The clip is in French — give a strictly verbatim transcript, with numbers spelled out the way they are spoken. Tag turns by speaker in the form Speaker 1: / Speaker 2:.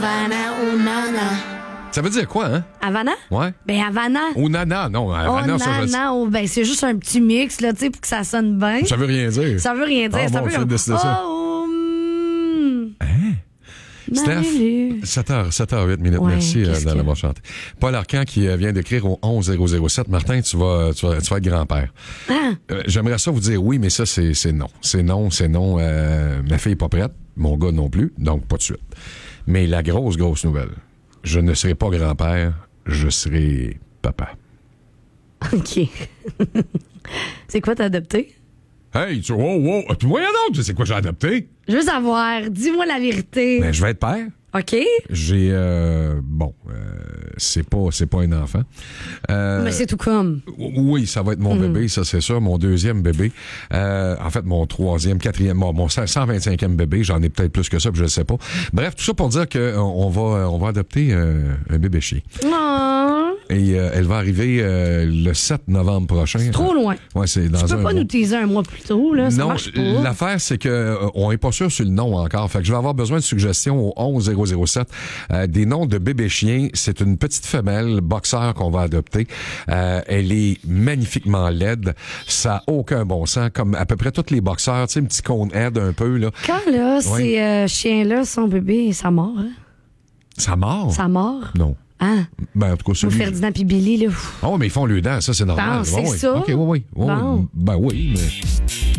Speaker 1: Havana ou Nana.
Speaker 2: Ça veut dire quoi, hein?
Speaker 3: Havana?
Speaker 2: Ouais.
Speaker 3: Ben, Havana.
Speaker 2: Ou Nana, non. Havana,
Speaker 3: oh,
Speaker 2: ça, je...
Speaker 3: Nana, oh, ben, c'est juste un petit mix, là, tu sais, pour que ça sonne bien.
Speaker 2: Ça veut rien dire.
Speaker 3: Ça veut rien dire.
Speaker 2: Ah,
Speaker 3: c'est
Speaker 2: bon,
Speaker 3: un peu
Speaker 2: tu viens
Speaker 3: comme...
Speaker 2: de décider ça.
Speaker 3: Oh, mm,
Speaker 2: Hein? Steph, sept heures, sept heures huit minutes.
Speaker 3: Ouais,
Speaker 2: Merci euh,
Speaker 3: qu'est-ce
Speaker 2: d'en
Speaker 3: que-
Speaker 2: avoir chanté. Paul Arcand qui euh, vient d'écrire au onze zéro zéro sept. Martin, tu vas, tu vas, tu vas être grand-père.
Speaker 3: Ah.
Speaker 2: Euh, j'aimerais ça vous dire oui, mais ça, c'est, c'est non. C'est non, c'est non. Euh, ma fille n'est pas prête. Mon gars non plus. Donc, pas de suite. Mais la grosse, grosse nouvelle. Je ne serai pas grand-père. Je serai papa.
Speaker 3: OK. C'est quoi t'as adopté?
Speaker 2: Hey, tu, wow, wow. Puis voyons donc, c'est quoi j'ai adopté?
Speaker 3: Je veux savoir, dis-moi la vérité.
Speaker 2: Ben, je vais être père.
Speaker 3: OK?
Speaker 2: J'ai, euh, bon, euh, c'est pas, c'est pas un enfant. Euh,
Speaker 3: Mais c'est tout comme.
Speaker 2: Oui, ça va être mon
Speaker 3: Mm.
Speaker 2: bébé, ça c'est sûr, mon deuxième bébé. Euh, en fait, mon troisième, quatrième, mon, mon cent vingt-cinquième bébé, j'en ai peut-être plus que ça, puis je ne sais pas. Bref, tout ça pour dire qu'on on va, on va adopter euh, un bébé chien.
Speaker 3: Oh,
Speaker 2: Et euh, elle va arriver euh, le sept novembre prochain.
Speaker 3: c'est trop loin.
Speaker 2: Ouais, c'est dans
Speaker 3: Tu
Speaker 2: un
Speaker 3: peux pas
Speaker 2: mois.
Speaker 3: nous teaser un mois plus tôt, là. Ça
Speaker 2: Non,
Speaker 3: marche pas.
Speaker 2: l'affaire, c'est que euh, on est pas sûr sur le nom encore. Fait que je vais avoir besoin de suggestions au onze zéro zéro sept. Euh, des noms de bébé chien. C'est une petite femelle boxeur qu'on va adopter. Euh, elle est magnifiquement laide. Ça a aucun bon sens. Comme à peu près tous les boxeurs, tu sais, un petit cône head un peu, là.
Speaker 3: Quand, là,
Speaker 2: Ouais.
Speaker 3: ces euh, chiens-là, son bébé, ça mort, hein?
Speaker 2: Ça mord?
Speaker 3: Ça mort?
Speaker 2: Non.
Speaker 3: Hein?
Speaker 2: Ben, en tout cas,
Speaker 3: Ou
Speaker 2: celui...
Speaker 3: Ferdinand puis Billy, là.
Speaker 2: Ah oui, mais ils font le dent, ça, c'est normal.
Speaker 3: Bon, c'est
Speaker 2: Ouais, ouais.
Speaker 3: ça.
Speaker 2: OK, oui, oui. Ouais,
Speaker 3: Bon.
Speaker 2: Ben oui, mais...